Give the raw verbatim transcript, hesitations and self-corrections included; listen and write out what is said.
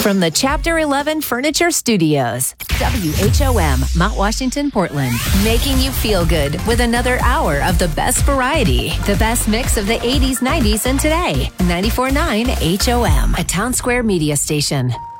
From the Chapter eleven Furniture Studios, W H O M, Mount Washington, Portland. Making you feel good with another hour of the best variety. The best mix of the eighties, nineties, and today. ninety-four point nine H O M, a Town Square media station.